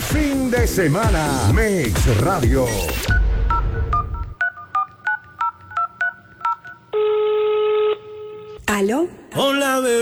fin de semana. Mix Radio. ¿Aló? Hola, bebé.